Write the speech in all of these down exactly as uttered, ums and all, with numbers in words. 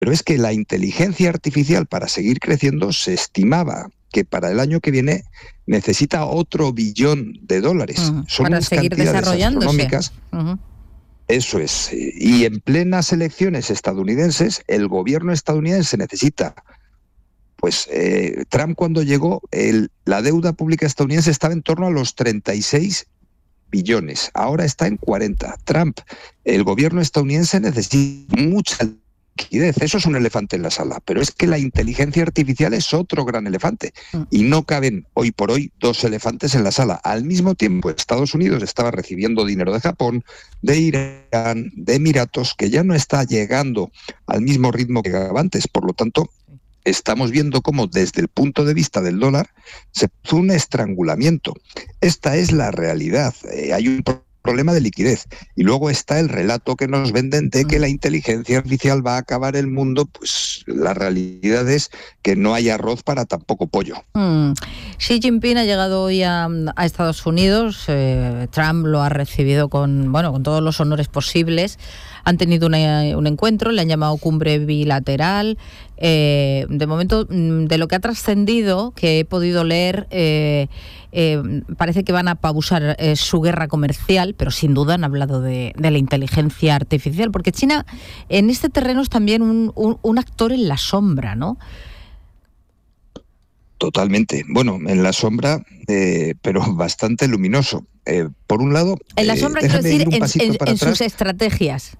Pero es que la inteligencia artificial, para seguir creciendo, se estimaba que para el año que viene necesita otro billón de dólares. Uh-huh. Son para unas seguir cantidades desarrollándose. astronómicas. Uh-huh. Eso es. Y en plenas elecciones estadounidenses, el gobierno estadounidense necesita... Pues eh, Trump cuando llegó, el, la deuda pública estadounidense estaba en torno a los treinta y seis billones. Ahora está en cuarenta. Trump, el gobierno estadounidense necesita mucha liquidez. Eso es un elefante en la sala. Pero es que la inteligencia artificial es otro gran elefante. Y no caben hoy por hoy dos elefantes en la sala. Al mismo tiempo, Estados Unidos estaba recibiendo dinero de Japón, de Irán, de Emiratos, que ya no está llegando al mismo ritmo que llegaba antes. Por lo tanto, estamos viendo cómo desde el punto de vista del dólar se puso un estrangulamiento. Esta es la realidad. Eh, hay un problema de liquidez. Y luego está el relato que nos venden de que la inteligencia artificial va a acabar el mundo. Pues la realidad es que no hay arroz para tampoco pollo. Mm. Xi Jinping ha llegado hoy a, a Estados Unidos. Eh, Trump lo ha recibido con, bueno, con todos los honores posibles. Han tenido una, un encuentro, le han llamado cumbre bilateral. Eh, de momento, de lo que ha trascendido, que he podido leer, eh, eh, parece que van a pausar eh, su guerra comercial, pero sin duda han hablado de, de la inteligencia artificial, porque China en este terreno es también un, un, un actor en la sombra, ¿no? Totalmente. Bueno, en la sombra, eh, pero bastante luminoso. Eh, por un lado... En la sombra, eh, quiero decir, en, en, en sus estrategias.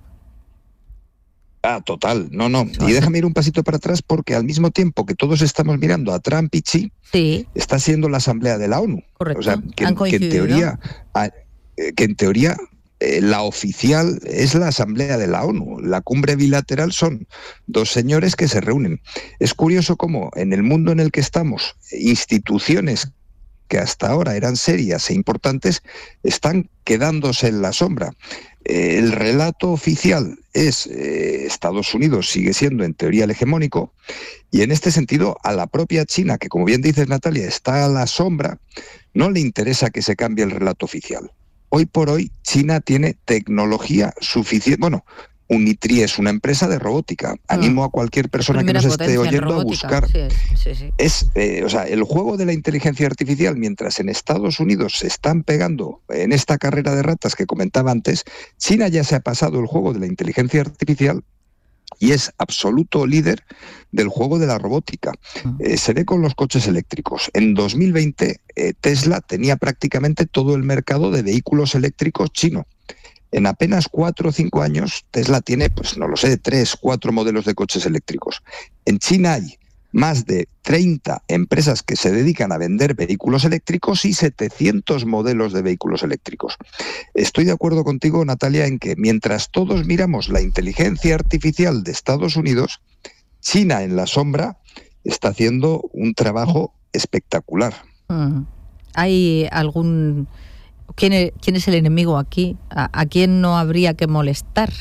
Ah, total, no, no. Y déjame ir un pasito para atrás porque al mismo tiempo que todos estamos mirando a Trump y Xi, sí, está siendo la Asamblea de la ONU. Correcto. O sea, que, que en teoría, que en teoría eh, la oficial es la Asamblea de la ONU. La cumbre bilateral son dos señores que se reúnen. Es curioso cómo en el mundo en el que estamos, instituciones que hasta ahora eran serias e importantes, están quedándose en la sombra. Eh, el relato oficial es eh, Estados Unidos sigue siendo en teoría el hegemónico, y en este sentido a la propia China, que como bien dices, Natalia, está a la sombra, no le interesa que se cambie el relato oficial. Hoy por hoy China tiene tecnología suficiente. Bueno, Unitri es una empresa de robótica. Animo a cualquier persona que nos esté oyendo a buscar. Sí, sí, sí. Es, eh, o sea, el juego de la inteligencia artificial, mientras en Estados Unidos se están pegando en esta carrera de ratas que comentaba antes, China ya se ha pasado el juego de la inteligencia artificial y es absoluto líder del juego de la robótica. Eh, se ve con los coches eléctricos. En dos mil veinte, eh, Tesla tenía prácticamente todo el mercado de vehículos eléctricos chino. En apenas cuatro o cinco años, Tesla tiene, pues no lo sé, tres, cuatro modelos de coches eléctricos. En China hay más de treinta empresas que se dedican a vender vehículos eléctricos y setecientos modelos de vehículos eléctricos. Estoy de acuerdo contigo, Natalia, en que mientras todos miramos la inteligencia artificial de Estados Unidos, China en la sombra está haciendo un trabajo espectacular. Mm. ¿Hay algún... ¿Quién es, quién es el enemigo aquí? ¿A, a quién no habría que molestar?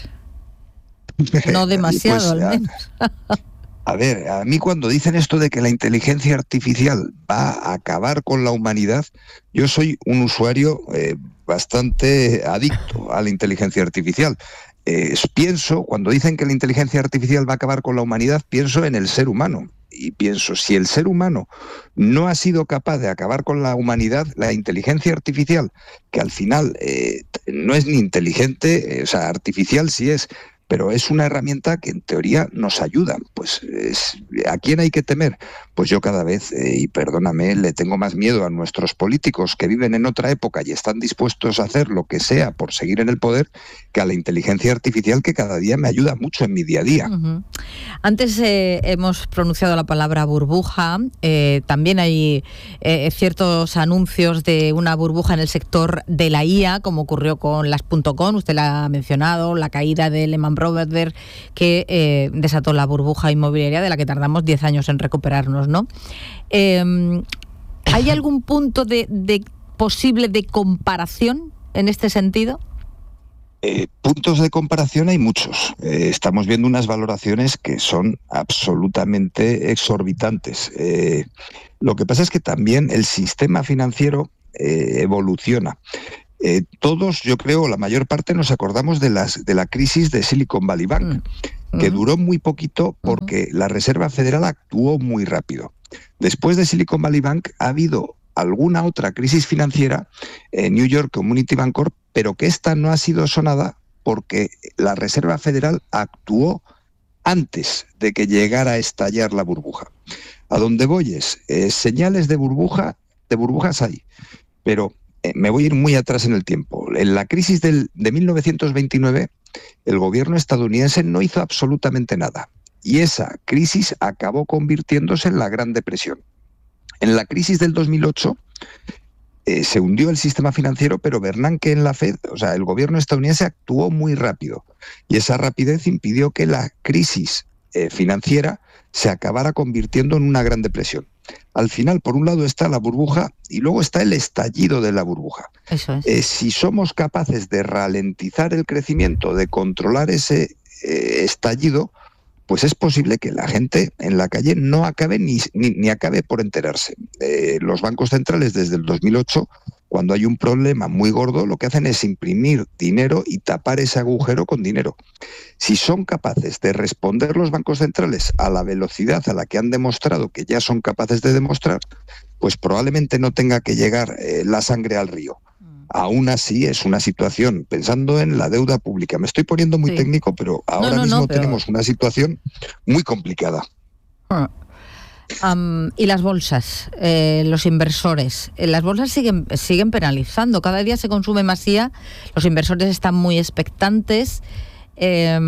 No demasiado, pues, al menos. A ver, a mí cuando dicen esto de que la inteligencia artificial va a acabar con la humanidad, yo soy un usuario eh, bastante adicto a la inteligencia artificial. Eh, pienso, cuando dicen que la inteligencia artificial va a acabar con la humanidad, pienso en el ser humano. Y pienso, si el ser humano no ha sido capaz de acabar con la humanidad, la inteligencia artificial, que al final eh, no es ni inteligente, eh, o sea, artificial sí es, pero es una herramienta que en teoría nos ayuda. Pues es, ¿a quién hay que temer? Pues yo cada vez, eh, y perdóname, le tengo más miedo a nuestros políticos que viven en otra época y están dispuestos a hacer lo que sea por seguir en el poder, que a la inteligencia artificial, que cada día me ayuda mucho en mi día a día. Uh-huh. Antes eh, hemos pronunciado la palabra burbuja. Eh, también hay eh, ciertos anuncios de una burbuja en el sector de la I A, como ocurrió con las punto com, usted la ha mencionado, la caída de Lehman Brothers, que eh, desató la burbuja inmobiliaria de la que tardamos diez años en recuperarnos, ¿no? Eh, ¿Hay algún punto de, de posible de comparación en este sentido? Eh, puntos de comparación hay muchos. Eh, estamos viendo unas valoraciones que son absolutamente exorbitantes. Eh, lo que pasa es que también el sistema financiero eh, evoluciona. Eh, todos, yo creo, la mayor parte nos acordamos de, las, de la crisis de Silicon Valley Bank. Mm. que uh-huh. duró muy poquito porque uh-huh. la Reserva Federal actuó muy rápido. Después de Silicon Valley Bank ha habido alguna otra crisis financiera, eh, New York Community Bancorp, pero que esta no ha sido sonada porque la Reserva Federal actuó antes de que llegara a estallar la burbuja. A donde voy es, eh, señales de burbuja, de burbujas hay, pero eh, me voy a ir muy atrás en el tiempo. En la crisis del, de mil novecientos veintinueve, el gobierno estadounidense no hizo absolutamente nada, y esa crisis acabó convirtiéndose en la Gran Depresión. En la crisis del dos mil ocho eh, se hundió el sistema financiero, pero Bernanke en la Fed, o sea, el gobierno estadounidense actuó muy rápido, y esa rapidez impidió que la crisis eh, financiera se acabara convirtiendo en una Gran Depresión. Al final, por un lado está la burbuja y luego está el estallido de la burbuja. Eso es. Eh, si somos capaces de ralentizar el crecimiento, de controlar ese eh, estallido, pues es posible que la gente en la calle no acabe ni, ni, ni acabe por enterarse. Eh, los bancos centrales desde el dos mil ocho, cuando hay un problema muy gordo, lo que hacen es imprimir dinero y tapar ese agujero con dinero. Si son capaces de responder los bancos centrales a la velocidad a la que han demostrado que ya son capaces de demostrar, pues probablemente no tenga que llegar eh, la sangre al río. Aún así es una situación, pensando en la deuda pública, me estoy poniendo muy sí. técnico, pero ahora no, no, mismo no, pero... tenemos una situación muy complicada. Ah. Um, y las bolsas, eh, los inversores, eh, las bolsas siguen, siguen penalizando, cada día se consume más I A, los inversores están muy expectantes. Eh,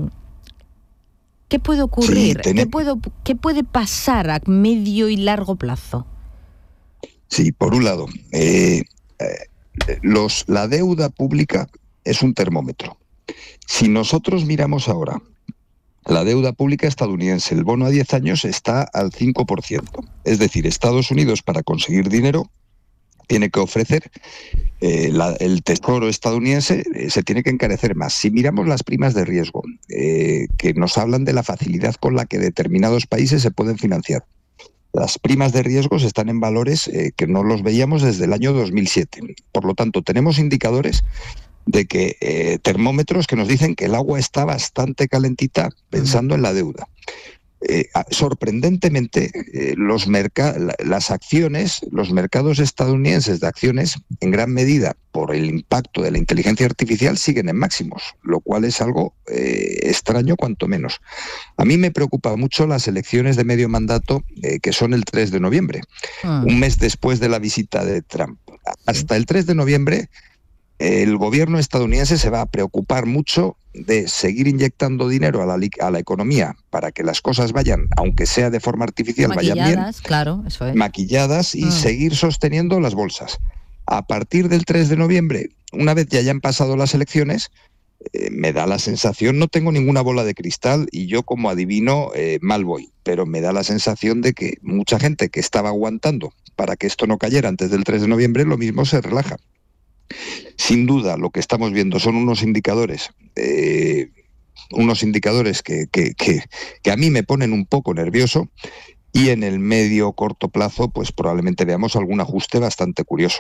¿Qué puede ocurrir? Sí, ten... ¿Qué, puedo, ¿Qué puede pasar a medio y largo plazo? Sí, por un lado, eh, eh, Los, la deuda pública es un termómetro. Si nosotros miramos ahora la deuda pública estadounidense, el bono a diez años está al cinco por ciento. Es decir, Estados Unidos, para conseguir dinero, tiene que ofrecer, eh, la, el tesoro estadounidense eh, se tiene que encarecer más. Si miramos las primas de riesgo, eh, que nos hablan de la facilidad con la que determinados países se pueden financiar, las primas de riesgos están en valores eh, que no los veíamos desde el año dos mil siete. Por lo tanto, tenemos indicadores de que eh, termómetros que nos dicen que el agua está bastante calentita pensando en la deuda. Eh, sorprendentemente, eh, los merc- las acciones, los mercados estadounidenses de acciones, en gran medida por el impacto de la inteligencia artificial, siguen en máximos, lo cual es algo eh, extraño cuanto menos. A mí me preocupa mucho las elecciones de medio mandato, eh, que son el tres de noviembre, ah. un mes después de la visita de Trump. Hasta el tres de noviembre, el gobierno estadounidense se va a preocupar mucho de seguir inyectando dinero a la, a la economía para que las cosas vayan, aunque sea de forma artificial, vayan bien, claro, eso es. maquilladas y mm. seguir sosteniendo las bolsas. A partir del tres de noviembre, una vez ya hayan pasado las elecciones, eh, me da la sensación, no tengo ninguna bola de cristal y yo como adivino eh, mal voy, pero me da la sensación de que mucha gente que estaba aguantando para que esto no cayera antes del tres de noviembre, lo mismo se relaja. Sin duda, lo que estamos viendo son unos indicadores, eh, unos indicadores que, que, que, que a mí me ponen un poco nervioso, y en el medio corto plazo, pues probablemente veamos algún ajuste bastante curioso.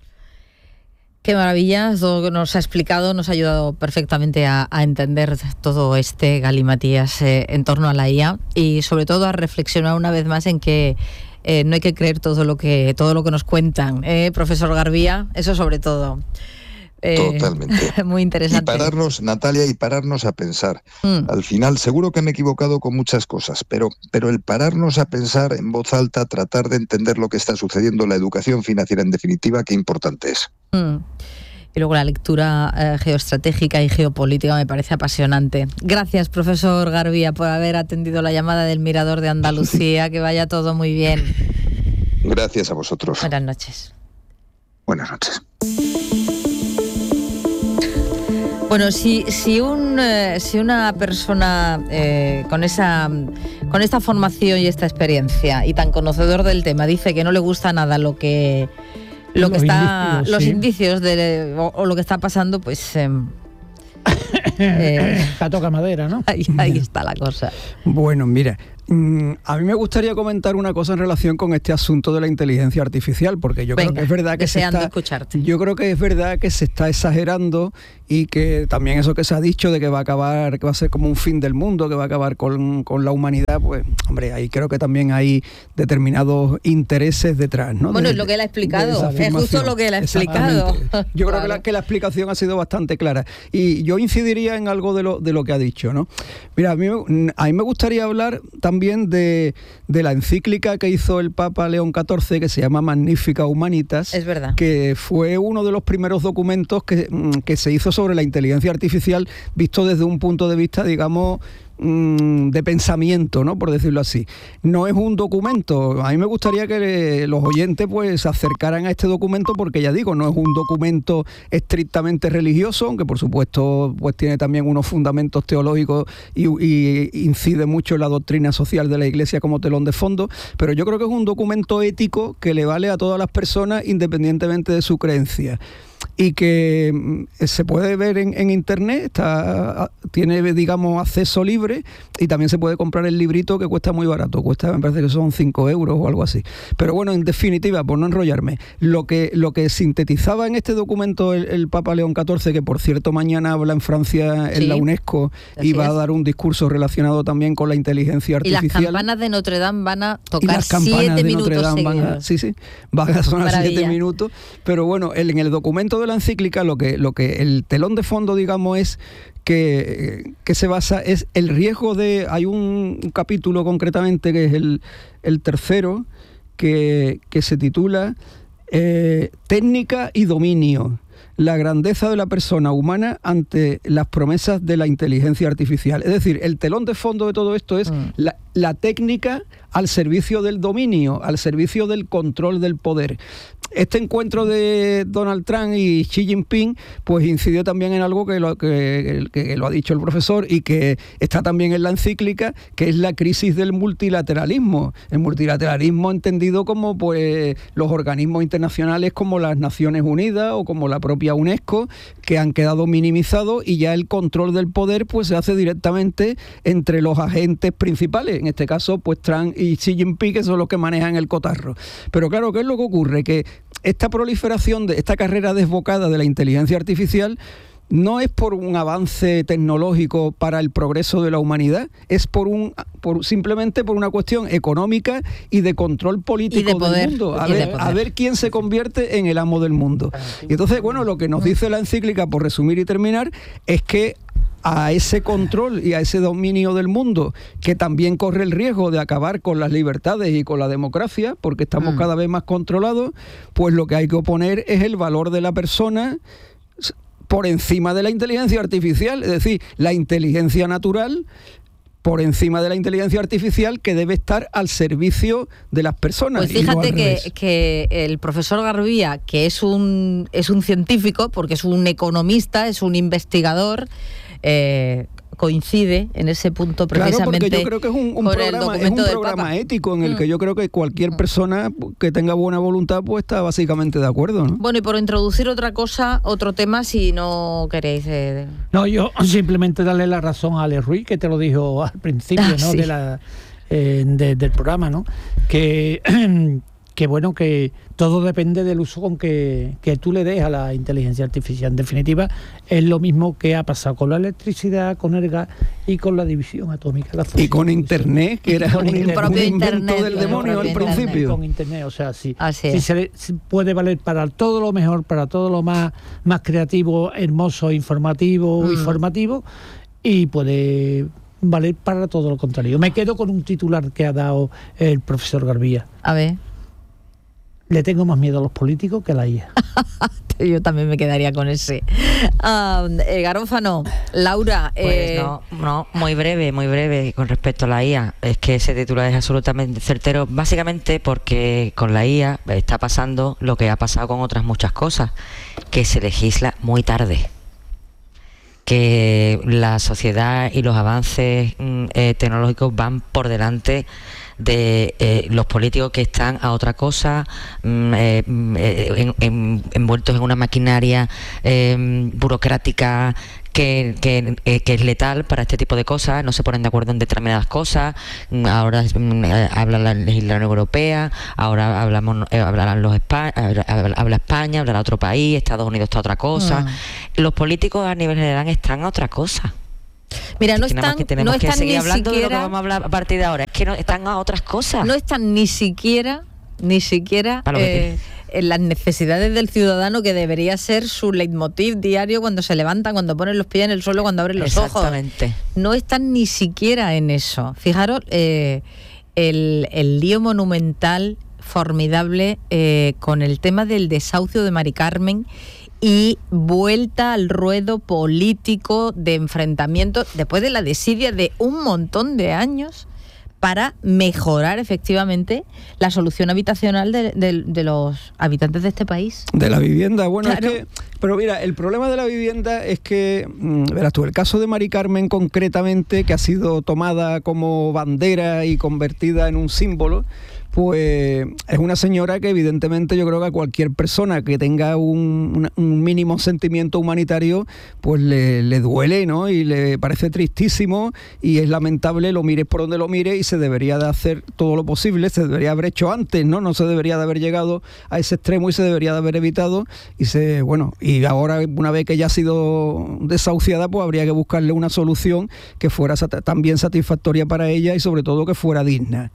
Qué maravilla, todo lo que nos ha explicado nos ha ayudado perfectamente a, a entender todo este galimatías eh, en torno a la I A, y sobre todo a reflexionar una vez más en que Eh, no hay que creer todo lo que todo lo que nos cuentan, ¿eh, profesor Garbía? Eso sobre todo. Eh, Totalmente. Muy interesante. Y pararnos, Natalia, y pararnos a pensar. Mm. Al final, seguro que me he equivocado con muchas cosas, pero, pero el pararnos a pensar en voz alta, tratar de entender lo que está sucediendo, la educación financiera en definitiva, qué importante es. Mm. Y luego la lectura eh, geoestratégica y geopolítica me parece apasionante. Gracias, profesor Garbía, por haber atendido la llamada del Mirador de Andalucía. Que vaya todo muy bien. Gracias a vosotros. Buenas noches. Buenas noches. Bueno, si, si, un, eh, si una persona eh, con, esa, con esta formación y esta experiencia y tan conocedor del tema dice que no le gusta nada lo que... Lo que los está, indicios, los sí. indicios de o, o lo que está pasando, pues eh, eh, la toca madera, ¿no? Ahí, ahí está la cosa. Bueno, mira, A mí me gustaría comentar una cosa en relación con este asunto de la inteligencia artificial, porque yo Venga, creo que es verdad que se está, escucharte. yo creo que es verdad que se está exagerando y que también eso que se ha dicho de que va a acabar, que va a ser como un fin del mundo, que va a acabar con, con la humanidad, pues hombre, ahí creo que también hay determinados intereses detrás, ¿no? Bueno, de, es lo que él ha explicado, es justo lo que él ha explicado. Yo creo claro. que, la, que la explicación ha sido bastante clara y yo incidiría en algo de lo, de lo que ha dicho, ¿no? Mira, a mí, a mí me gustaría hablar también de, de la encíclica que hizo el Papa León catorce, que se llama Magnificat Humanitas. Es verdad. Que fue uno de los primeros documentos que, que se hizo sobre la inteligencia artificial, visto desde un punto de vista, digamos, de pensamiento, ¿no? Por decirlo así. No es un documento. A mí me gustaría que los oyentes pues se acercaran a este documento porque ya digo, no es un documento estrictamente religioso, aunque por supuesto pues tiene también unos fundamentos teológicos y, y incide mucho en la doctrina social de la Iglesia como telón de fondo, pero yo creo que es un documento ético que le vale a todas las personas independientemente de su creencia. Y que se puede ver en, en internet, está, tiene, digamos, acceso libre y también se puede comprar el librito que cuesta muy barato, cuesta, me parece que son cinco euros o algo así. Pero bueno, en definitiva, por no enrollarme, lo que, lo que sintetizaba en este documento el, el Papa León catorce, que por cierto mañana habla en Francia en sí, la UNESCO y va es. a dar un discurso relacionado también con la inteligencia artificial. Y las campanas de Notre Dame van a tocar siete minutos seguidos. Van a, sí, sí, van a sonar siete minutos, pero bueno, el, en el documento de la encíclica lo que, lo que el telón de fondo, digamos, es que, que se basa, es el riesgo de, hay un, un capítulo concretamente que es el, el tercero, que, que se titula eh, Técnica y dominio, la grandeza de la persona humana ante las promesas de la inteligencia artificial. Es decir, el telón de fondo de todo esto es mm. la, la técnica al servicio del dominio, al servicio del control del poder. Este encuentro de Donald Trump y Xi Jinping pues incidió también en algo que lo, que, que lo ha dicho el profesor y que está también en la encíclica, que es la crisis del multilateralismo. El multilateralismo entendido como pues los organismos internacionales como las Naciones Unidas o como la propia UNESCO, que han quedado minimizados y ya el control del poder pues se hace directamente entre los agentes principales, en este caso pues Trump y Xi Jinping, que son los que manejan el cotarro. Pero claro, ¿qué es lo que ocurre? Que esta proliferación, de esta carrera desbocada de la inteligencia artificial no es por un avance tecnológico para el progreso de la humanidad, es por un por simplemente por una cuestión económica y de control político y de poder, del mundo, a ver, a ver quién se convierte en el amo del mundo. Y entonces, bueno, lo que nos dice la encíclica, por resumir y terminar, es que a ese control y a ese dominio del mundo, que también corre el riesgo de acabar con las libertades y con la democracia, porque estamos mm. cada vez más controlados, pues lo que hay que oponer es el valor de la persona por encima de la inteligencia artificial, es decir, la inteligencia natural por encima de la inteligencia artificial, que debe estar al servicio de las personas. Pues fíjate no que, que el profesor Garbía, que es un, es un científico, porque es un economista, es un investigador, eh, coincide en ese punto precisamente. Claro, porque yo creo que es un, un programa, es un programa ético en el mm. que yo creo que cualquier persona que tenga buena voluntad pues está básicamente de acuerdo, ¿no? Bueno, y por introducir otra cosa, otro tema, si no queréis. Eh... No, yo simplemente darle la razón a Ale Ruiz, que te lo dijo al principio, ah, ¿no? Sí. De la, eh, de, del programa, ¿no? Que que bueno, que todo depende del uso con que, que tú le des a la inteligencia artificial. En definitiva, es lo mismo que ha pasado con la electricidad, con el gas y con la división atómica. La y con Internet, que era un, el propio un invento Internet, del demonio al Internet. principio. Con Internet, o sea, sí, Así sí se, le, se puede valer para todo lo mejor, para todo lo más, más creativo, hermoso, informativo mm. y formativo, y puede valer para todo lo contrario. Me quedo con un titular que ha dado el profesor Garbía. A ver. Le tengo más miedo a los políticos que a la I A. Yo también me quedaría con ese. Uh, eh, Garófano, Laura. Pues eh... no, no, muy breve, muy breve con respecto a la I A. Es que ese titular es absolutamente certero, básicamente porque con la I A está pasando lo que ha pasado con otras muchas cosas, que se legisla muy tarde. Que la sociedad y los avances eh, tecnológicos van por delante de eh, los políticos, que están a otra cosa, mm, eh, en, en, envueltos en una maquinaria eh, burocrática que, que, que es letal para este tipo de cosas, no se ponen de acuerdo en determinadas cosas, ahora habla la legislación europea, ahora hablamos, hablarán los España, habla España, hablará otro país, Estados Unidos está otra cosa. Mm. Los políticos a nivel general están a otra cosa. Mira, no están, que tenemos no están que seguir ni hablando siquiera, de lo que vamos a hablar a partir de ahora, es que no, están a otras cosas. No están ni siquiera, ni siquiera eh, en las necesidades del ciudadano, que debería ser su leitmotiv diario cuando se levantan, cuando ponen los pies en el suelo, cuando abren los Exactamente. ojos. No están ni siquiera en eso. Fijaros, eh, el, el lío monumental, formidable, eh, con el tema del desahucio de Mari Carmen y vuelta al ruedo político de enfrentamiento después de la desidia de un montón de años para mejorar efectivamente la solución habitacional de, de, de los habitantes de este país. De la vivienda, bueno, claro. es que, pero mira, el problema de la vivienda es que, verás tú, el caso de Mari Carmen concretamente, que ha sido tomada como bandera y convertida en un símbolo, pues es una señora que evidentemente yo creo que a cualquier persona que tenga un, un mínimo sentimiento humanitario, pues le, le duele, ¿no? Y le parece tristísimo y es lamentable, lo mires por donde lo mires, y se debería de hacer todo lo posible, se debería haber hecho antes, ¿no? No se debería de haber llegado a ese extremo y se debería de haber evitado. Y se, bueno, y ahora, una vez que ya ha sido desahuciada, pues habría que buscarle una solución que fuera sat- también satisfactoria para ella y sobre todo que fuera digna.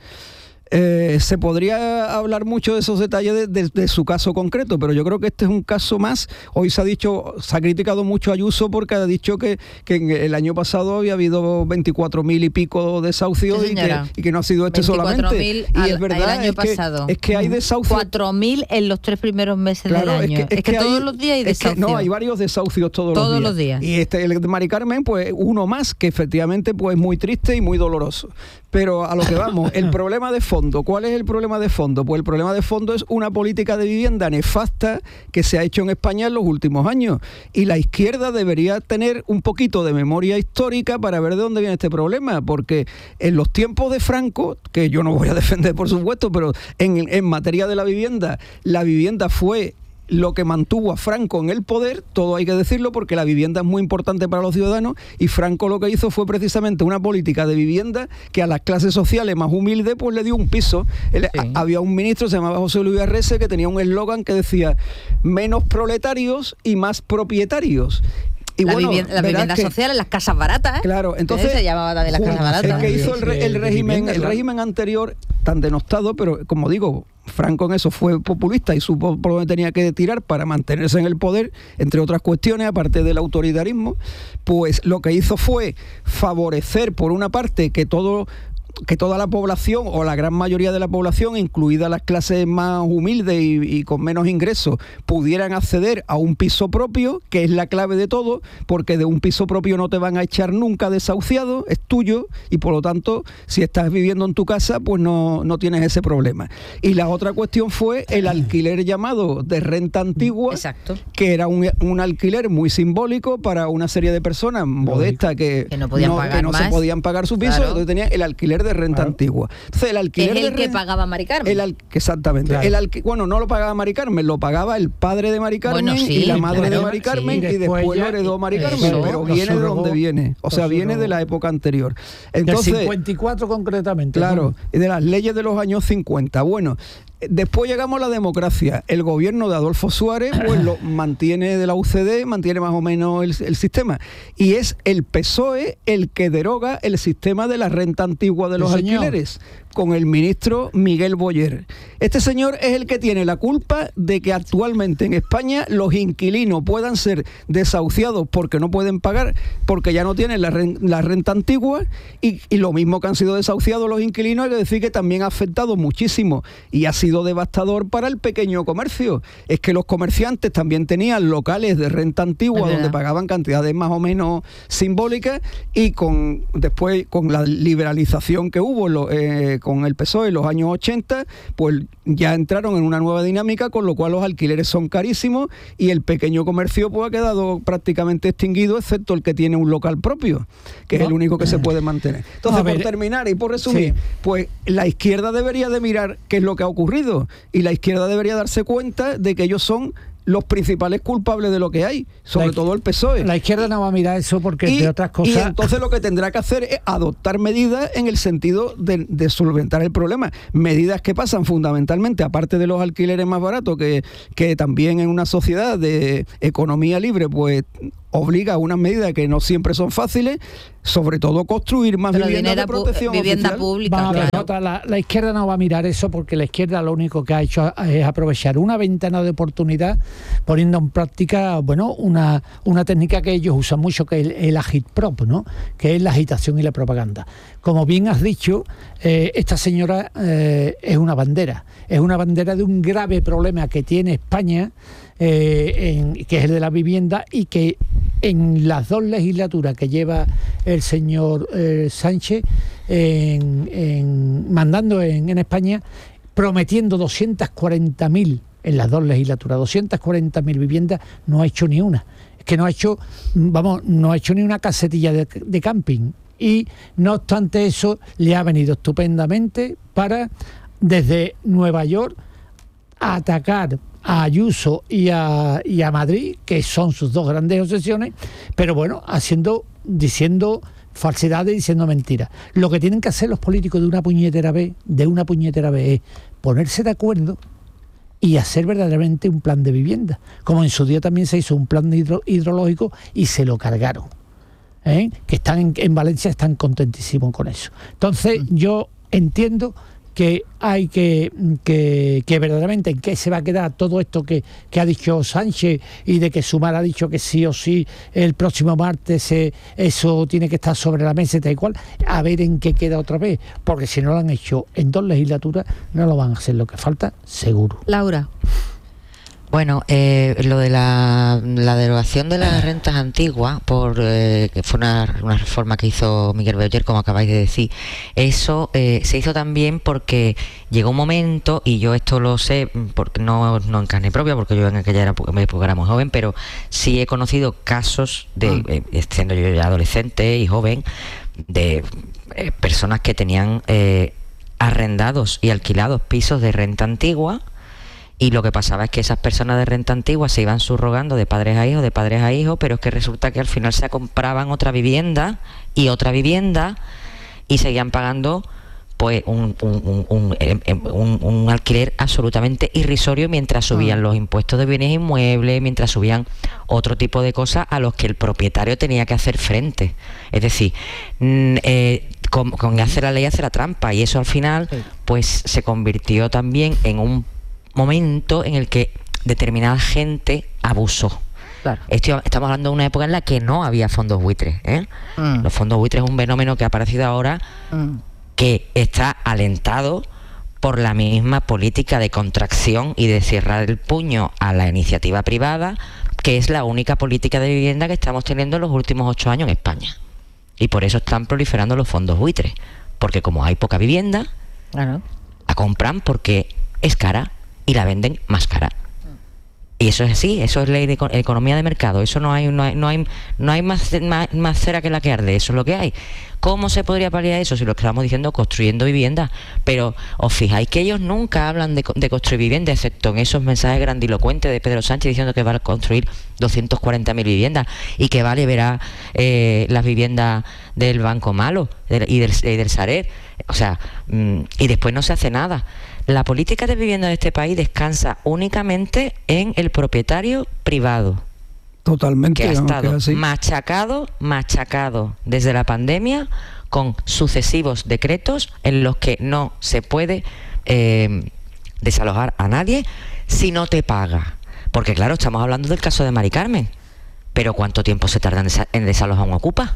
Eh, se podría hablar mucho de esos detalles de, de, de su caso concreto, pero yo creo que este es un caso más. Hoy se ha dicho, se ha criticado mucho a Ayuso porque ha dicho que, que en el año pasado había habido veinticuatro mil y pico desahucios, sí, y, que, y que no ha sido este solamente. Y al, es verdad, el año es, pasado. Que, es que hay desahucios. cuatro mil en los tres primeros meses claro, del año. Es que, es es que, que todos hay, los días hay desahucios. Es que no, hay varios desahucios todos, todos los, días. los días. Y este, el de Mari Carmen, pues uno más, que efectivamente pues muy triste y muy doloroso. Pero a lo que vamos, el problema de fondo, ¿cuál es el problema de fondo? Pues el problema de fondo es una política de vivienda nefasta que se ha hecho en España en los últimos años. Y la izquierda debería tener un poquito de memoria histórica para ver de dónde viene este problema, porque en los tiempos de Franco, que yo no voy a defender por supuesto, pero en, en materia de la vivienda, la vivienda fue lo que mantuvo a Franco en el poder, todo hay que decirlo, porque la vivienda es muy importante para los ciudadanos, y Franco lo que hizo fue precisamente una política de vivienda que a las clases sociales más humildes pues le dio un piso. Él, sí. a, había un ministro, se llamaba José Luis Arrese, que tenía un eslogan que decía menos proletarios y más propietarios. Y la bueno, vivienda, la vivienda que, social, en las casas baratas, ¿eh? Claro, entonces se llamaba también las casas baratas. Es que hizo el, re, el régimen, el régimen anterior tan denostado, pero como digo, Franco en eso fue populista y supo por dónde tenía que tirar para mantenerse en el poder, entre otras cuestiones, aparte del autoritarismo. Pues lo que hizo fue favorecer, por una parte, que todo que toda la población, o la gran mayoría de la población, incluidas las clases más humildes y, y con menos ingresos, pudieran acceder a un piso propio, que es la clave de todo, porque de un piso propio no te van a echar nunca desahuciado, es tuyo, y por lo tanto, si estás viviendo en tu casa, pues no, no tienes ese problema. Y la otra cuestión fue el alquiler llamado de renta antigua, exacto, que era un, un alquiler muy simbólico para una serie de personas modestas que, que no, podían no, pagar que no se podían pagar su piso, claro. Entonces tenían el alquiler de renta claro. antigua. Entonces el alquiler es el de que renta, pagaba Mari Carmen. El al, exactamente. Claro. El alqui, bueno, no lo pagaba Mari Carmen, lo pagaba el padre de Mari Carmen, bueno, sí, y la madre claro, de Mari Carmen, sí, y después, después lo heredó Mari Carmen, eso, pero viene de donde viene. O sea, viene de la época anterior. Entonces, del cincuenta y cuatro concretamente. Claro, y de las leyes de los años cincuenta. Bueno, después llegamos a la democracia. El gobierno de Adolfo Suárez pues lo mantiene de la U C D, mantiene más o menos el, el sistema. Y es el P S O E el que deroga el sistema de la renta antigua de los sí, alquileres, con el ministro Miguel Boyer. Este señor es el que tiene la culpa de que actualmente en España los inquilinos puedan ser desahuciados porque no pueden pagar, porque ya no tienen la renta, la renta antigua, y, y lo mismo que han sido desahuciados los inquilinos, hay que decir que también ha afectado muchísimo y ha sido devastador para el pequeño comercio. Es que los comerciantes también tenían locales de renta antigua donde pagaban cantidades más o menos simbólicas, y con después con la liberalización que hubo lo, eh, con el P S O E en los años ochenta, pues ya entraron en una nueva dinámica, con lo cual los alquileres son carísimos y el pequeño comercio pues ha quedado prácticamente extinguido, excepto el que tiene un local propio, que no. es el único que se puede mantener. Entonces, por terminar y por resumir, sí. pues la izquierda debería de mirar qué es lo que ha ocurrido, y la izquierda debería darse cuenta de que ellos son los principales culpables de lo que hay, sobre la, todo el P S O E. La izquierda no va a mirar eso porque, y, entre otras cosas... Y entonces lo que tendrá que hacer es adoptar medidas en el sentido de, de solventar el problema. Medidas que pasan fundamentalmente, aparte de los alquileres más baratos, que, que también en una sociedad de economía libre, pues obliga a unas medidas que no siempre son fáciles, sobre todo construir más Pero viviendas de protección vivienda oficial. pública. Vamos a ver, Claro. otra, la, la izquierda no va a mirar eso porque la izquierda lo único que ha hecho es aprovechar una ventana de oportunidad poniendo en práctica, bueno, una, una técnica que ellos usan mucho, que es el, el agitprop, ¿no? Que es la agitación y la propaganda. Como bien has dicho, eh, esta señora eh, es una bandera, es una bandera de un grave problema que tiene España, eh, en, que es el de la vivienda, y que en las dos legislaturas que lleva el señor eh, Sánchez en, en, mandando en, en España, prometiendo doscientas cuarenta mil en las dos legislaturas, doscientas cuarenta mil viviendas, no ha hecho ni una. Es que no ha hecho, vamos, no ha hecho ni una casetilla de, de camping. Y no obstante eso, le ha venido estupendamente para, desde Nueva York, atacar a Ayuso y a, y a Madrid, que son sus dos grandes obsesiones, pero bueno, haciendo, diciendo falsedades, diciendo mentiras. Lo que tienen que hacer los políticos de una puñetera vez, de una puñetera vez, es ponerse de acuerdo y hacer verdaderamente un plan de vivienda. Como en su día también se hizo un plan hidro, hidrológico y se lo cargaron. ¿Eh? Que están en, en Valencia, están contentísimos con eso. Entonces, yo entiendo que hay que, que, que verdaderamente en qué se va a quedar todo esto que, que ha dicho Sánchez, y de que Sumar ha dicho que sí o sí el próximo martes eh, eso tiene que estar sobre la mesa y tal y cual, a ver en qué queda otra vez, porque si no lo han hecho en dos legislaturas no lo van a hacer lo que falta, seguro. Laura. Bueno, eh, lo de la, la derogación de las rentas antiguas, por eh, que fue una, una reforma que hizo Miguel Bellver, como acabáis de decir, eso eh, se hizo también porque llegó un momento, y yo esto lo sé, porque no, no en carne propia, porque yo en aquella época era muy joven, pero sí he conocido casos de, eh, siendo yo ya adolescente y joven, de eh, personas que tenían eh, arrendados y alquilados pisos de renta antigua. Y lo que pasaba es que esas personas de renta antigua se iban subrogando de padres a hijos, de padres a hijos, pero es que resulta que al final se compraban otra vivienda y otra vivienda y seguían pagando pues un, un, un, un, un, un alquiler absolutamente irrisorio mientras subían los impuestos de bienes inmuebles, mientras subían otro tipo de cosas a los que el propietario tenía que hacer frente. Es decir, eh, con, con hacer la ley hace la trampa, y eso al final pues se convirtió también en un momento en el que determinada gente abusó. Claro. Esto, estamos hablando de una época en la que no había fondos buitres, ¿eh? Mm. Los fondos buitres es un fenómeno que ha aparecido ahora, mm. que está alentado por la misma política de contracción y de cerrar el puño a la iniciativa privada, que es la única política de vivienda que estamos teniendo en los últimos ocho años en España. Y por eso están proliferando los fondos buitres, porque como hay poca vivienda, claro, la compran porque es cara y la venden más cara. Y eso es así, eso es ley de economía de mercado, eso no hay no hay, no hay, no hay más, más, más cera que la que arde, eso es lo que hay. ¿Cómo se podría paliar eso? Si lo que estamos diciendo, construyendo viviendas. Pero os fijáis que ellos nunca hablan de, de construir viviendas, excepto en esos mensajes grandilocuentes de Pedro Sánchez diciendo que va a construir doscientas cuarenta mil viviendas y que va a liberar eh, las viviendas del Banco Malo del, y, del, y del Sareb. O sea, mmm, y después no se hace nada. La política de vivienda de este país descansa únicamente en el propietario privado. Totalmente. Que ha estado machacado, machacado desde la pandemia con sucesivos decretos en los que no se puede eh, desalojar a nadie si no te paga. Porque claro, estamos hablando del caso de Mari Carmen, pero ¿cuánto tiempo se tarda en, desa- en desalojar un ocupa?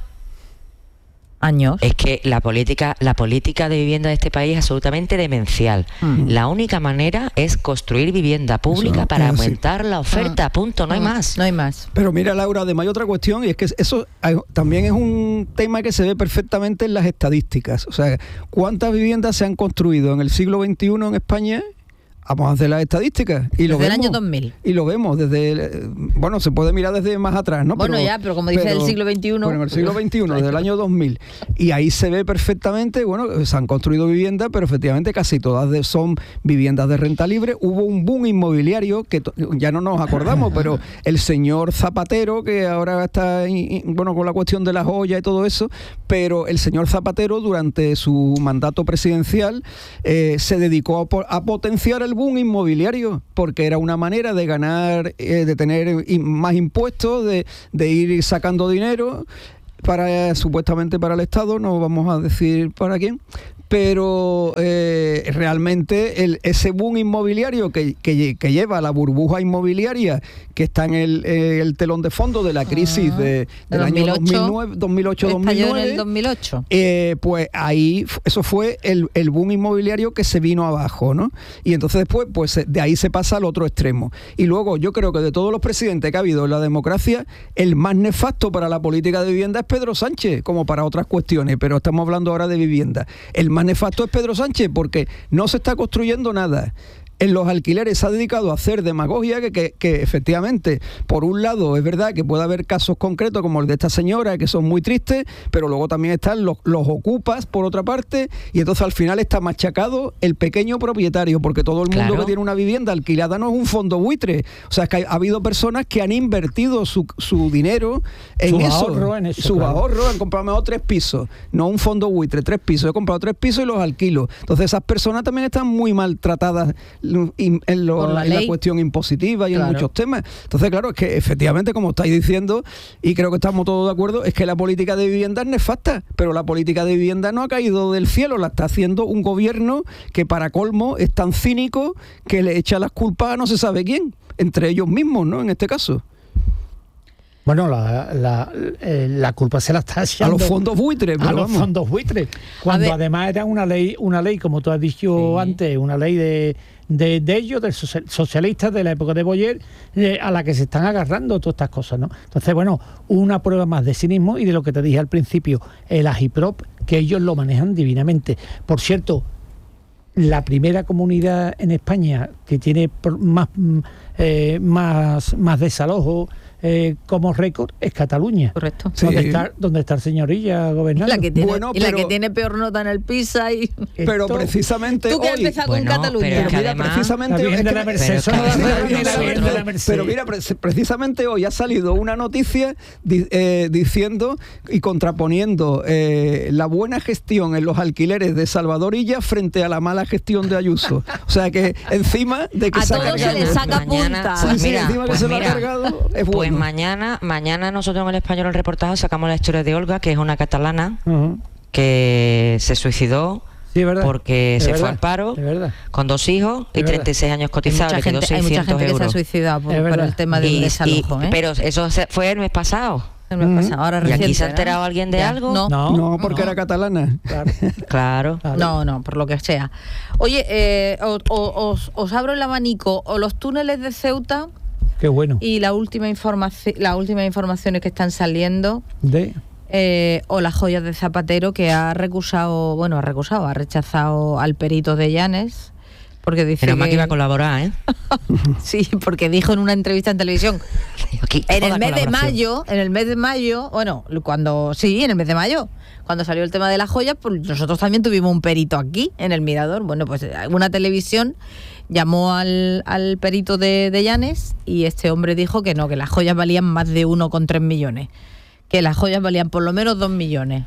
Años. Es que la política, la política de vivienda de este país es absolutamente demencial. Mm. La única manera es construir vivienda pública eso, para aumentar sí. la oferta, mm. punto, no mm. hay más. No hay más. Pero mira, Laura, además hay otra cuestión, y es que eso también es un tema que se ve perfectamente en las estadísticas. O sea, ¿cuántas viviendas se han construido en el siglo veintiuno en España Vamos a hacer las estadísticas y lo desde vemos. el año dos mil. Y lo vemos desde, bueno, se puede mirar desde más atrás, ¿no? Bueno, pero, ya, pero como dice pero, el siglo veintiuno. Bueno, el siglo veintiuno, desde el año dos mil. Y ahí se ve perfectamente, bueno, se han construido viviendas, pero efectivamente casi todas de, son viviendas de renta libre. Hubo un boom inmobiliario que to, ya no nos acordamos, pero el señor Zapatero, que ahora está, bueno, con la cuestión de la joya y todo eso, pero el señor Zapatero durante su mandato presidencial eh, se dedicó a, a potenciar el boom inmobiliario, porque era una manera de ganar, eh, de tener más impuestos, de, de ir sacando dinero para supuestamente para el Estado, no vamos a decir para quién, pero eh, realmente el, ese boom inmobiliario que, que, que lleva la burbuja inmobiliaria que está en el, eh, el telón de fondo de la crisis ah, de, del año dos mil ocho dos mil nueve, en el dos mil ocho. Eh, pues ahí eso fue el, el boom inmobiliario que se vino abajo, ¿no? Y entonces después pues de ahí se pasa al otro extremo. Y luego yo creo que de todos los presidentes que ha habido en la democracia, el más nefasto para la política de vivienda es Pedro Sánchez, como para otras cuestiones, pero estamos hablando ahora de vivienda. El más nefasto es Pedro Sánchez porque no se está construyendo nada. En los alquileres se ha dedicado a hacer demagogia que, que, que efectivamente, por un lado, es verdad que puede haber casos concretos como el de esta señora, que son muy tristes, pero luego también están los, los ocupas, por otra parte, y entonces al final está machacado el pequeño propietario, porque todo el mundo claro. que tiene una vivienda alquilada no es un fondo buitre. O sea, es que ha, ha habido personas que han invertido su, su dinero en su eso. Ahorro en eso su claro. ahorro, han comprado mejor tres pisos, no un fondo buitre, tres pisos. He comprado tres pisos y los alquilo. Entonces esas personas también están muy maltratadas en, lo, la, en la cuestión impositiva y claro. en muchos temas. Entonces, claro, es que efectivamente, como estáis diciendo, y creo que estamos todos de acuerdo, es que la política de vivienda es nefasta, pero la política de vivienda no ha caído del cielo, la está haciendo un gobierno que para colmo es tan cínico que le echa las culpas a no se sabe quién, entre ellos mismos, ¿no? En este caso. Bueno, la, la, eh, la culpa se la está echando a los fondos buitres, a los vamos. fondos buitres, cuando además era una ley, una ley, como tú has dicho sí. antes, una ley de, de, de ellos, de socialistas de la época de Boyer, eh, a la que se están agarrando todas estas cosas, ¿no? Entonces, bueno, una prueba más de cinismo y de lo que te dije al principio, el Agiprop, que ellos lo manejan divinamente. Por cierto, la primera comunidad en España que tiene más, eh, más, más desalojo Eh, como récord es Cataluña. Correcto. Sí. Donde está, donde está el señorilla gobernando. La que tiene, bueno, y pero, la que tiene peor nota en el PISA y pero esto, precisamente tú que has hoy, empezado bueno, con Cataluña. pero, pero mira, además, precisamente la Virgen de la Merced, pero, no pero, la Virgen de la Merced. pero mira, precisamente hoy ha salido una noticia di, eh, diciendo y contraponiendo eh, la buena gestión en los alquileres de Salvador Illa frente a la mala gestión de Ayuso. O sea que encima de que a se todos se le saca mañana, punta. Pues mira, sí, encima pues que se mira, lo ha cargado, es bueno. Pues mañana, mañana nosotros en El Español, el reportaje, sacamos la historia de Olga, que es una catalana uh-huh. que se suicidó sí, porque se verdad, fue al paro con dos hijos y treinta y seis años cotizados, le quedó seiscientos euros. Hay mucha gente euros. que se ha suicidado por, por el tema del desalojo. ¿eh? Pero eso fue el mes pasado. El mes pasado. Ahora ¿Y aquí se ha ¿no? enterado alguien de ya. algo? No, no, no porque no. era catalana. Claro. claro. claro. No, no, por lo que sea. Oye, eh, o, o, os, os abro el abanico. O los túneles de Ceuta... Qué bueno. Y la última información, las últimas informaciones que están saliendo de eh, o las joyas de Zapatero, que ha recusado, bueno, ha recusado, ha rechazado al perito de Llanes, porque dice Pero que... más que iba a colaborar, ¿eh? Sí, porque dijo en una entrevista en televisión en el mes de mayo, en el mes de mayo, bueno, cuando sí, en el mes de mayo, cuando salió el tema de las joyas, pues nosotros también tuvimos un perito aquí en el Mirador. Bueno, pues una televisión llamó al, al perito de, de Llanes y este hombre dijo que no, que las joyas valían más de uno coma tres millones, que las joyas valían por lo menos dos millones.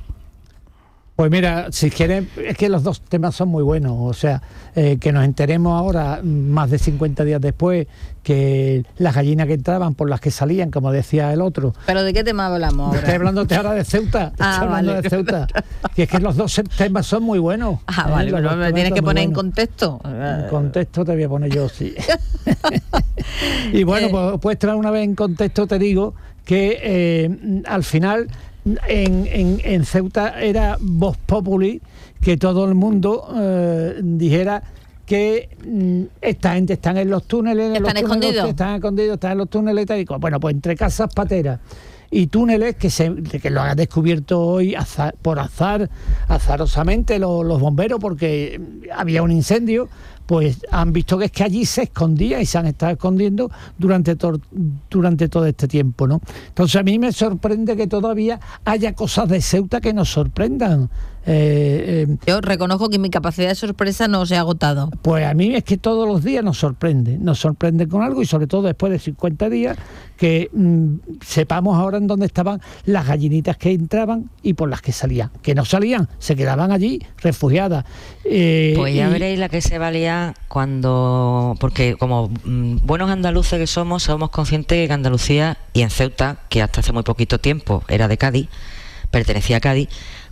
Pues mira, si quieren, es que los dos temas son muy buenos, o sea, eh, que nos enteremos ahora, más de cincuenta días después, que las gallinas que entraban por las que salían, como decía el otro. ¿Pero de qué tema hablamos ahora? Estoy hablándote ahora de Ceuta, ah, estoy hablando vale. de Ceuta, que es que los dos temas son muy buenos. Ah, ¿eh? Vale, bueno, me tienes que poner en contexto. En contexto te voy a poner yo, sí. Y bueno, eh. pues, pues traer una vez en contexto, te digo, que eh, al final... En, en, en Ceuta era vox populi que todo el mundo eh, dijera que mm, esta gente están en los túneles, están los túneles escondidos, están escondidos, están en los túneles y tal. Bueno, pues entre casas pateras y túneles que se que lo han descubierto hoy azar, por azar, azarosamente los, los bomberos, porque había un incendio, pues han visto que es que allí se escondía y se han estado escondiendo durante, to- durante todo este tiempo, ¿no? Entonces a mí me sorprende que todavía haya cosas de Ceuta que nos sorprendan. Eh, eh, Yo reconozco que mi capacidad de sorpresa no se ha agotado. Pues a mí es que todos los días nos sorprende, nos sorprende con algo y sobre todo después de cincuenta días que mmm, sepamos ahora en dónde estaban las gallinitas que entraban y por las que salían. Que no salían, se quedaban allí refugiadas. Eh, pues ya y... veréis la que se valía cuando... Porque como mmm, buenos andaluces que somos, somos conscientes de que Andalucía y en Ceuta, que hasta hace muy poquito tiempo era de Cádiz, pertenecía a Cádiz,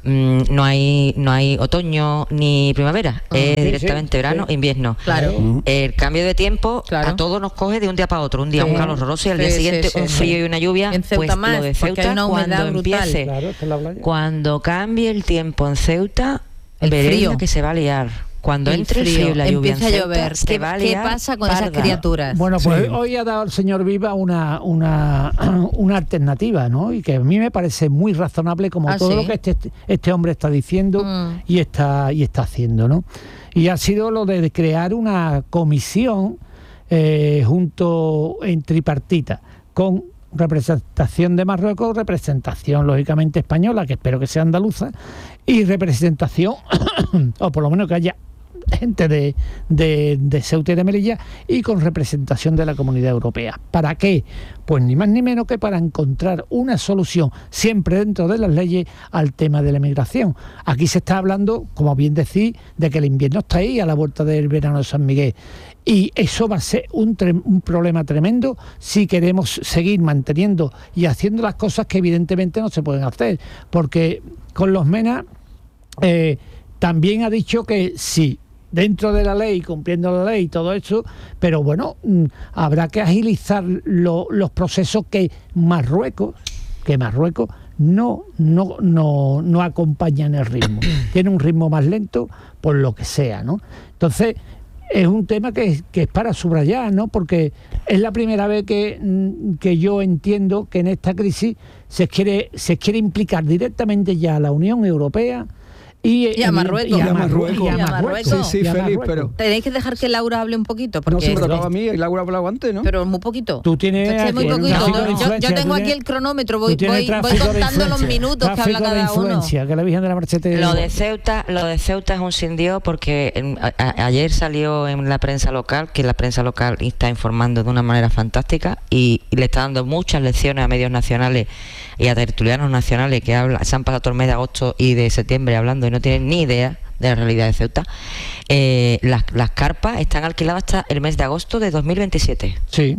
no hay no hay otoño ni primavera, uh, es sí, directamente sí, verano, sí. invierno. Claro. El cambio de tiempo claro. a todos nos coge de un día para otro, un día sí. un calor horroroso y al sí, día siguiente sí, sí, un frío sí. y una lluvia. En Ceuta pues más, lo de Ceuta cuando empiece, claro, cuando cambie el tiempo en Ceuta, el veréis frío la que se va a liar. Cuando el entre frío, el frío y la lluvia empieza en Ceuta, a llover. Se ¿Qué, va a ¿Qué pasa con parda. esas criaturas? Bueno, pues sí. hoy ha dado el señor Viva una, una, una alternativa, ¿no? Y que a mí me parece muy razonable como ¿Ah, todo sí? lo que este, este hombre está diciendo mm. y, está, y está haciendo, ¿no? Y ha sido lo de crear una comisión eh, junto en tripartita con representación de Marruecos, representación lógicamente española, que espero que sea andaluza, y representación, o por lo menos que haya gente de, de, de Ceuta y de Melilla, y con representación de la Comunidad Europea. ¿Para qué? Pues ni más ni menos que para encontrar una solución, siempre dentro de las leyes, al tema de la migración. Aquí se está hablando, como bien decís, de que el invierno está ahí, a la vuelta del verano de San Miguel. Y eso va a ser un, tre- un problema tremendo si queremos seguir manteniendo y haciendo las cosas que evidentemente no se pueden hacer. Porque con los MENA eh, también ha dicho que sí, dentro de la ley, cumpliendo la ley y todo eso, pero bueno, habrá que agilizar lo, los procesos que Marruecos, que Marruecos no, no, no, no acompaña en el ritmo. Tiene un ritmo más lento por lo que sea, ¿no? Entonces, es un tema que, que es para subrayar, ¿no? Porque es la primera vez que, que yo entiendo que en esta crisis se quiere, se quiere implicar directamente ya a la Unión Europea y, y a Marruecos. Y a Marruecos. Y a Marruecos. Sí, sí, Félix, pero... Tenéis que dejar que Laura hable un poquito. Porque no, se me tocaba a mí, y Laura ha hablado antes, ¿no? Pero muy poquito. Tú tienes... Aquí, muy poquito. Yo, yo tengo aquí el cronómetro, voy, voy, voy contando los minutos que habla cada uno. Que la Virgen de la Merced lo de Ceuta, lo de Ceuta es un sin Dios porque a, a, ayer salió en la prensa local, que la prensa local está informando de una manera fantástica y, y le está dando muchas lecciones a medios nacionales y a tertulianos nacionales que habla, se han pasado todo el mes de agosto y de septiembre hablando y no tienen ni idea de la realidad de Ceuta. Eh, las, las carpas están alquiladas hasta el mes de agosto de dos mil veintisiete. Sí.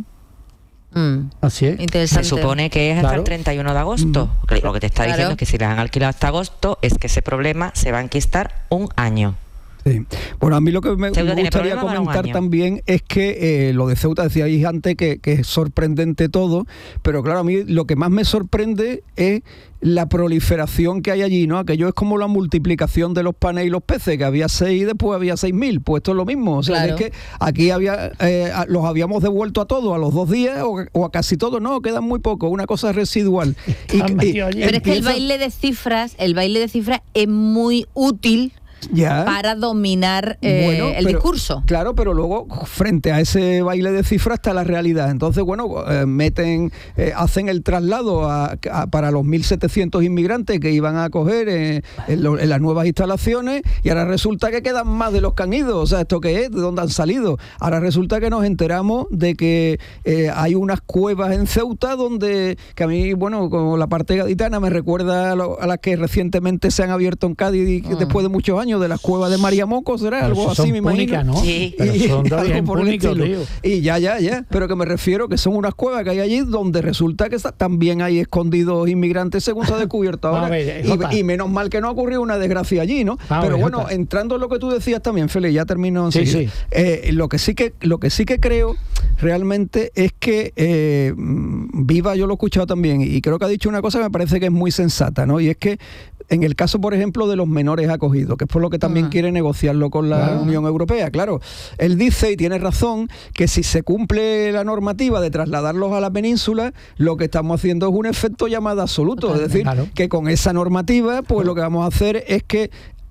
Mm, así es. Se supone que es hasta claro. el treinta y uno de agosto. Mm. Lo que te está claro. diciendo es que si las han alquilado hasta agosto es que ese problema se va a enquistar un año. Sí. Bueno, a mí lo que me, me gustaría comentar también es que eh, lo de Ceuta, decíais antes que, que es sorprendente todo, pero claro, a mí lo que más me sorprende es la proliferación que hay allí, ¿no? Aquello es como la multiplicación de los panes y los peces, que había seis y después había seis mil, pues esto es lo mismo, o sea, claro. es que aquí había eh, los habíamos devuelto a todos a los dos días o, o a casi todos, no, quedan muy pocos, una cosa residual. y, y, pero empieza... es que el baile de cifras, el baile de cifras es muy útil ya. para dominar eh, bueno, el pero, discurso. Claro, pero luego frente a ese baile de cifras está la realidad. Entonces, bueno, eh, meten, eh, hacen el traslado a, a, para los mil setecientos inmigrantes que iban a acoger eh, en, lo, en las nuevas instalaciones y ahora resulta que quedan más de los que han ido. O sea, ¿esto qué es? ¿De dónde han salido? Ahora resulta que nos enteramos de que eh, hay unas cuevas en Ceuta donde, que a mí, bueno, como la parte gaditana me recuerda a, lo, a las que recientemente se han abierto en Cádiz y, mm. después de muchos años de las cuevas de María Moco, será pero algo así, me imagino. ¿No? Sí. Y, son algo por el estilo. Y ya, ya, ya. Pero que me refiero que son unas cuevas que hay allí donde resulta que también hay escondidos inmigrantes según se ha descubierto ahora. Ver, y, y menos mal que no ocurrió una desgracia allí, ¿no? A pero ver, bueno, jota. entrando en lo que tú decías también, Félix, ya termino sí, sí. Eh, lo que sí que lo que sí que creo realmente es que eh, Viva, yo lo he escuchado también, y creo que ha dicho una cosa que me parece que es muy sensata, ¿no? Y es que en el caso, por ejemplo, de los menores acogidos, que es por lo que también uh-huh. quiere negociarlo con la uh-huh. Unión Europea, claro, él dice, y tiene razón, que si se cumple la normativa de trasladarlos a la península, lo que estamos haciendo es un efecto llamada absoluto, es decir, claro. que con esa normativa, pues lo que vamos a hacer es que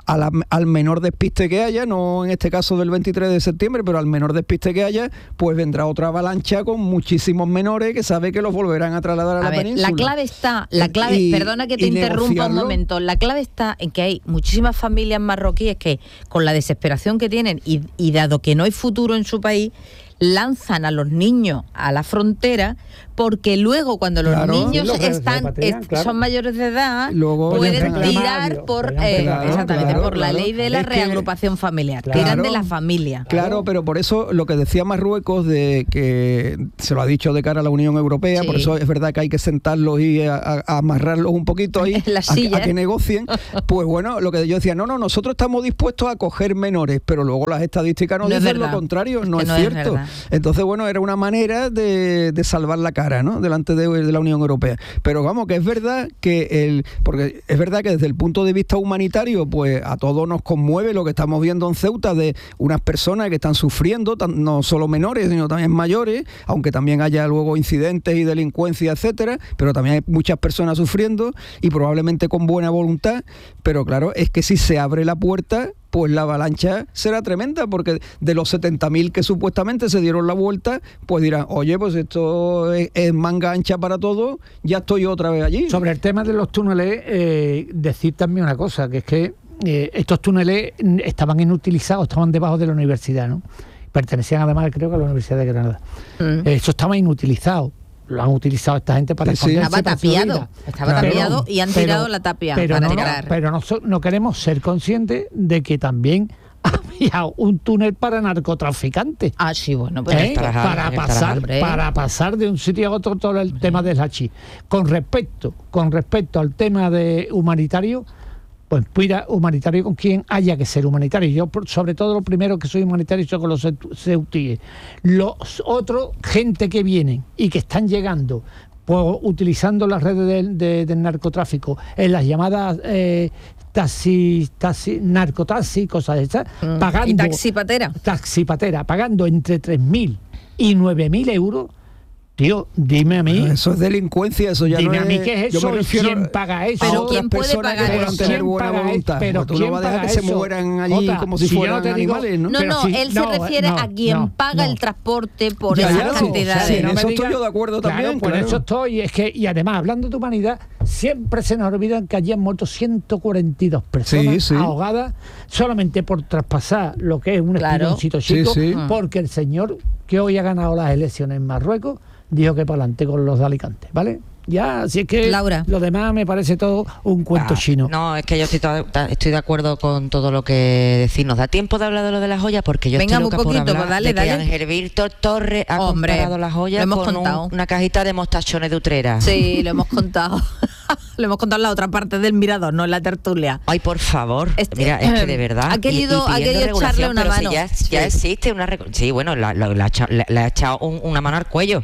a la, al menor despiste que haya, no en este caso del veintitrés de septiembre, pero al menor despiste que haya, pues vendrá otra avalancha con muchísimos menores que sabe que los volverán a trasladar a, a la ver, península. La clave está, la clave, y, perdona que te interrumpa un momento, la clave está en que hay muchísimas familias marroquíes que con la desesperación que tienen y, y dado que no hay futuro en su país, lanzan a los niños a la frontera porque luego cuando los claro, niños sí, están repatrian, est- claro. son mayores de edad luego pueden tirar por eh, claro, exactamente claro, por la claro. ley de la es reagrupación que, familiar claro, tiran de la familia claro, claro, pero por eso lo que decía Marruecos de que se lo ha dicho de cara a la Unión Europea, sí. por eso es verdad que hay que sentarlos y a, a, a amarrarlos un poquito ahí a, a que negocien, pues bueno, lo que yo decía, no, no, nosotros estamos dispuestos a coger menores, pero luego las estadísticas nos no dicen lo contrario, no es, es no cierto. Es Entonces, bueno, era una manera de, de salvar la cara, ¿no? Delante de, de la Unión Europea. Pero vamos, que es verdad que el, porque es verdad que desde el punto de vista humanitario, pues a todos nos conmueve lo que estamos viendo en Ceuta de unas personas que están sufriendo, tan, no solo menores, sino también mayores, aunque también haya luego incidentes y delincuencia, etcétera, pero también hay muchas personas sufriendo y probablemente con buena voluntad, pero claro, es que si se abre la puerta, pues la avalancha será tremenda, porque de los setenta mil que supuestamente se dieron la vuelta, pues dirán, oye, pues esto es, es manga ancha para todo, ya estoy otra vez allí. Sobre el tema de los túneles, eh, decir también una cosa, que es que eh, estos túneles estaban inutilizados, estaban debajo de la universidad, ¿no? Pertenecían además, creo que a la Universidad de Granada. Mm. Eh, eso estaba inutilizado. Lo han utilizado esta gente para sí, estaba tapiado, estaba claro, tapiado y han tirado pero, la tapia pero para no, tirar. No, pero no, no queremos ser conscientes de que también había un túnel para narcotraficantes. Ah, sí, bueno, pues ¿Eh? para, para pasar, para pasar de un sitio a otro todo el tema del hachís. Con respecto, con respecto al tema de humanitario, pues mira, humanitario con quien haya que ser humanitario. Yo, sobre todo, lo primero que soy humanitario soy con los ceutíes. Los otros, gente que vienen y que están llegando, pues, utilizando las redes de, de, del narcotráfico, en las llamadas eh, taxi, taxi, narcotaxi, cosas de esas, mm. pagando... ¿Y taxipatera? Taxipatera, pagando entre tres mil y nueve mil euros. Tío, dime a mí. Eso es delincuencia, eso ya dime no es... Dime a mí qué es eso, ¿quién paga eso? Pero ¿quién puede pagar que eso? tener buena voluntad. Pero tú no vas a dejar que se mueran allí Otra, como si, si fueran no animales, ¿no? No, no, si, él no, se refiere no, a quien no, paga no. el transporte por ya, esas ya, cantidades. Sí, sí, no en eso diga, estoy yo de acuerdo claro, también. Por claro. eso estoy, es que, y además, hablando de humanidad, siempre se nos olvidan que allí han muerto ciento cuarenta y dos personas sí, sí. ahogadas solamente por traspasar lo que es un claro. espironcito chico, sí, sí. porque el señor que hoy ha ganado las elecciones en Marruecos dijo que para adelante con los de Alicante, ¿vale? Ya, así es que Laura. Lo demás me parece todo un cuento ah, chino. No, es que yo estoy, to- estoy de acuerdo con todo lo que decís. ¿Nos da tiempo de hablar de lo de las joyas? Porque yo Venga, estoy loca un poquito, por hablar pues dale, de que dale. Ángel Víctor Torres ha Hombre, comparado las joyas con un, una cajita de mostachones de Utrera. Sí, lo hemos contado. Lo hemos contado en la otra parte del mirador, no en la tertulia. Ay, por favor. Este, Mira, es que de verdad. Ha querido, y, y ha querido echarle una mano. Si ya, ya sí. existe una. Rec- sí, bueno, la, la, la, le, le ha echado un, una mano al cuello.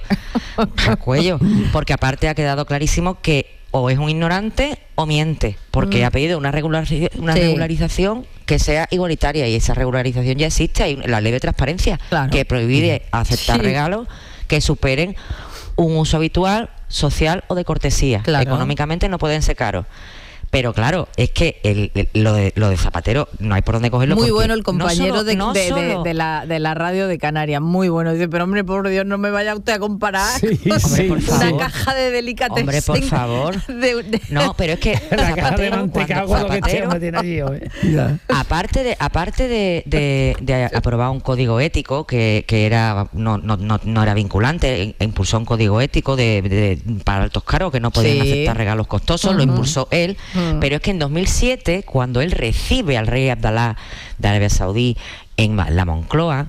Al cuello. Porque aparte ha quedado clarísimo que o es un ignorante o miente. Porque mm. ha pedido una, regulariz- una sí. regularización que sea igualitaria. Y esa regularización ya existe. Hay la ley de transparencia claro. que prohíbe aceptar sí. regalos que superen un uso habitual, social o de cortesía. Claro. Económicamente no pueden ser caros. Pero claro, es que el, el, lo, de, lo de Zapatero no hay por dónde cogerlo. Muy bueno el compañero no solo, de, no de, solo... de, de, la, de la radio de Canarias, muy bueno. Dice, pero hombre, por Dios, no me vaya usted a comparar sí, con sí, una favor. caja de delicatessen. Hombre, por favor. De, de... No, pero es que la caja de mantecado lo que tiene allí, ¿eh? yeah. Aparte de aparte de, de, de aprobar un código ético que, que era no, no, no, no era vinculante, impulsó un código ético de, de, para altos cargos que no podían sí. aceptar regalos costosos, uh-huh. lo impulsó él, uh-huh. pero es que en dos mil siete, cuando él recibe al rey Abdalá de Arabia Saudí en la Moncloa,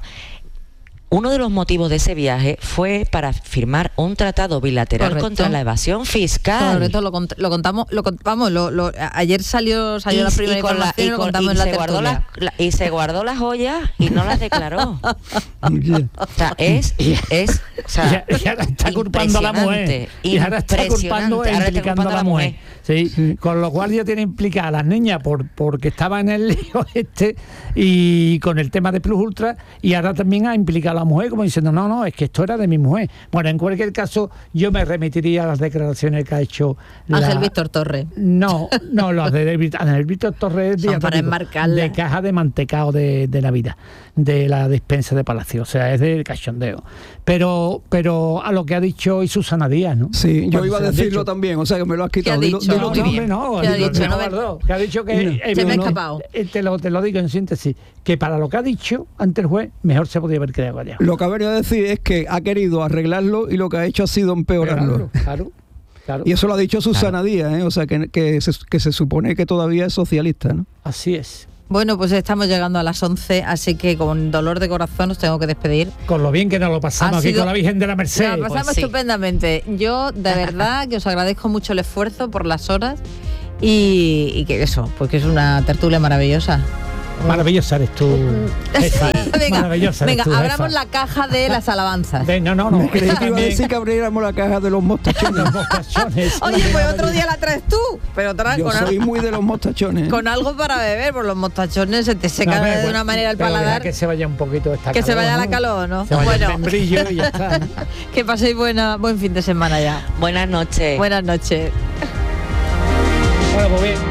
uno de los motivos de ese viaje fue para firmar un tratado bilateral Correcto. contra la evasión fiscal. Correcto, lo, cont- lo contamos, lo contamos, lo, lo, ayer salió salió y, la primera y con la, y, lo con, contamos y en la se guardó las, la, y se guardó las joyas y no las declaró. O sea, es, es o sea, y ahora está culpando a la mujer. Y ahora está culpando, ahora está culpando a la mujer. Sí, sí. Con lo cual ya tiene implicadas a las niñas por porque estaba en el lío este y con el tema de Plus Ultra, y ahora también ha implicado a la mujer como diciendo, no, no, es que esto era de mi mujer. Bueno, en cualquier caso, yo me remitiría a las declaraciones que ha hecho la... Ángel Víctor Torres. No, no, las de Ángel Víctor Torres son para enmarcarla. De caja de mantecado de, de Navidad, de la despensa de Palacio, o sea, es de cachondeo. Pero pero a lo que ha dicho y Susana Díaz, ¿no? Sí, yo iba a decirlo también, o sea, que me lo has quitado. ¿Qué ha dicho? Dilo, dilo, No, dilo, bien. No, ¿Qué ha dilo, dicho? no, No, Bardó, que ha dicho que... No, eh, se me ha no, escapado. eh, Te lo, te lo digo en síntesis, que para lo que ha dicho ante el juez, mejor se podía haber quedado callado. Lo que ha venido a decir es que ha querido arreglarlo y lo que ha hecho ha sido empeorarlo. Claro, claro, claro. Y eso lo ha dicho Susana claro. Díaz, ¿eh? O sea, que, que, se, que se supone que todavía es socialista, ¿no? Así es. Bueno, pues estamos llegando a las once, así que con dolor de corazón os tengo que despedir. Con lo bien que nos lo pasamos ha aquí sido, con la Virgen de la Merced. Nos lo pasamos pues sí. estupendamente. Yo, de verdad, que os agradezco mucho el esfuerzo por las horas y, y que eso, porque es una tertulia maravillosa. Maravillosa eres tú. Jefa. venga, Maravillosa venga eres tú, abramos jefa. la caja de las alabanzas. De, no, no, no. Me creí que iba a decir que abriéramos la caja de los mostachones. Los mostachones. Oye, pues otro día la traes tú. Pero traes Yo con soy algo, muy de los mostachones. con algo para beber, por los mostachones se te secan no, de bueno, una manera el pero paladar. Que se vaya un poquito esta Que calor, se vaya ¿no? la calor, ¿no? Se vaya bueno, el membrillo y ya está. que paséis buena, buen fin de semana ya. Buenas noches. Buenas noches. Bueno, pues bien.